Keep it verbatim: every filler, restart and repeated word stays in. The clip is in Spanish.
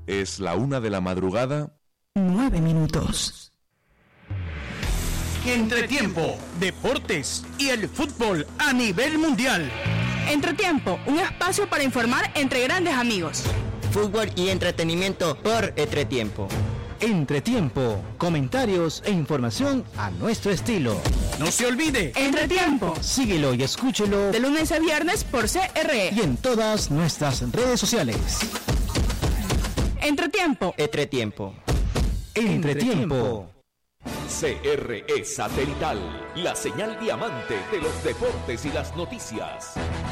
Es la una de la madrugada. Nueve minutos. Entretiempo, deportes y el fútbol a nivel mundial. Entretiempo, un espacio para informar entre grandes amigos. Fútbol y entretenimiento por Entretiempo. Entretiempo, comentarios e información a nuestro estilo. No se olvide, Entretiempo. Síguelo y escúchelo De lunes a viernes por C R E. y en todas nuestras redes sociales. Entretiempo. Entretiempo. Entretiempo. C R E Satelital, la señal diamante de los deportes y las noticias.